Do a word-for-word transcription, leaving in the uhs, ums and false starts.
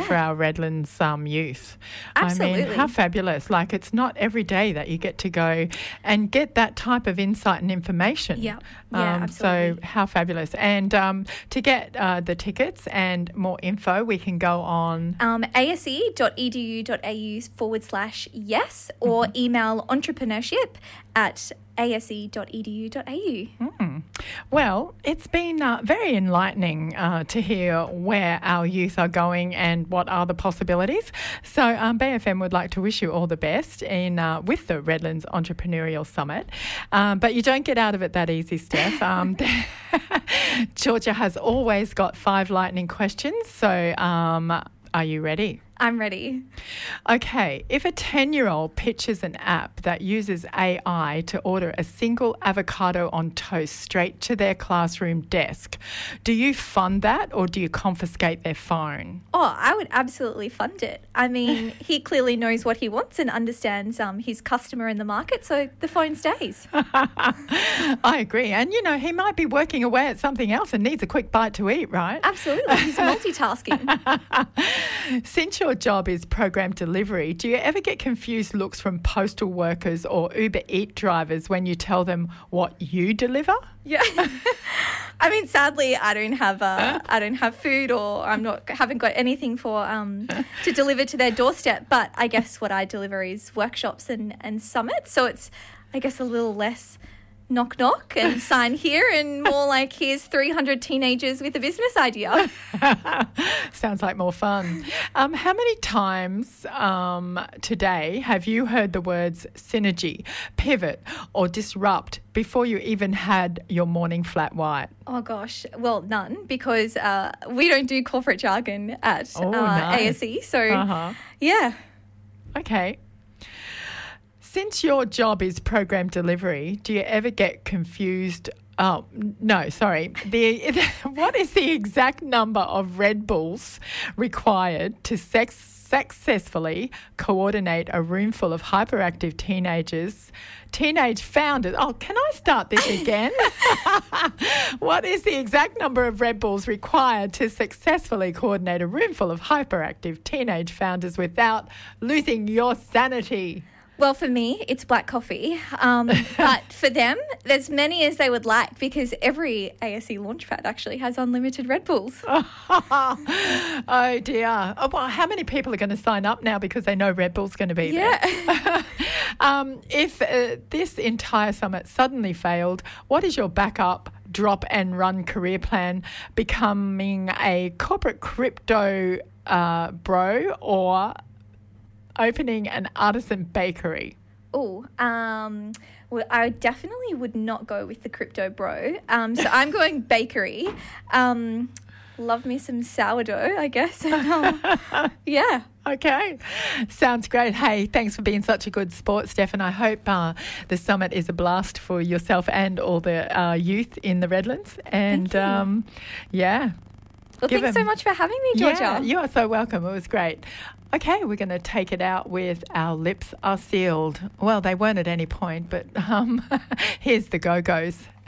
for our Redlands um, youth. Absolutely. I mean, how fabulous. Like, it's not every day that you get to go and get that type of insight and information. Yeah, yeah, um, absolutely. So how fabulous. And um, to get uh, the tickets and more info, we can go on... Um, ase.edu.au forward slash yes, or mm-hmm. email entrepreneurship at ase.edu.au. Mm. Well, it's been uh, very enlightening uh, to hear where our youth are going and what are the possibilities. So um, B F M would like to wish you all the best in uh, with the Redlands Entrepreneurial Summit. Um, but you don't get out of it that easy, Steph. Um, Georgia has always got five lightning questions. So um, are you ready? I'm ready. Okay, if a ten-year-old pitches an app that uses A I to order a single avocado on toast straight to their classroom desk, do you fund that or do you confiscate their phone? Oh, I would absolutely fund it. I mean, he clearly knows what he wants and understands um, his customer in the market, so the phone stays. I agree. And, you know, he might be working away at something else and needs a quick bite to eat, right? Absolutely. He's multitasking. Since your job is program delivery, do you ever get confused looks from postal workers or Uber Eat drivers when you tell them what you deliver? Yeah. I mean, sadly, I don't have uh, I don't have food, or I'm not haven't got anything for um to deliver to their doorstep. But I guess what I deliver is workshops and, and summits. So it's, I guess, a little less knock knock and sign here, and more like here's three hundred teenagers with a business idea. Sounds like more fun. Um, how many times um, today have you heard the words synergy, pivot or disrupt before you even had your morning flat white? Oh gosh, well, none, because uh, we don't do corporate jargon at oh, uh, nice. A S E. So uh-huh. yeah. Okay. Since your job is program delivery, do you ever get confused? Oh, no, sorry. The what is the exact number of Red Bulls required to sex, successfully coordinate a room full of hyperactive teenagers, teenage founders? Oh, can I start this again? What is the exact number of Red Bulls required to successfully coordinate a room full of hyperactive teenage founders without losing your sanity? Well, for me, it's black coffee. Um, but for them, there's many as they would like, because every A S E Launchpad actually has unlimited Red Bulls. Oh, dear. Oh, well, how many people are going to sign up now because they know Red Bull's going to be yeah. there? um, if uh, this entire summit suddenly failed, what is your backup, drop and run career plan? Becoming a corporate crypto uh, bro, or opening an artisan bakery? Oh, um, well, I definitely would not go with the crypto bro. Um, so I'm going bakery. Um, love me some sourdough, I guess. um, yeah. Okay. Sounds great. Hey, thanks for being such a good sport, Steph, and I hope uh, the summit is a blast for yourself and all the uh, youth in the Redlands. And, Thank you. um, yeah. Well, Give thanks them. so much for having me, Georgia. Yeah, you are so welcome. It was great. Okay, we're going to take it out with Our Lips Are Sealed. Well, they weren't at any point, but um, here's the Go-Go's.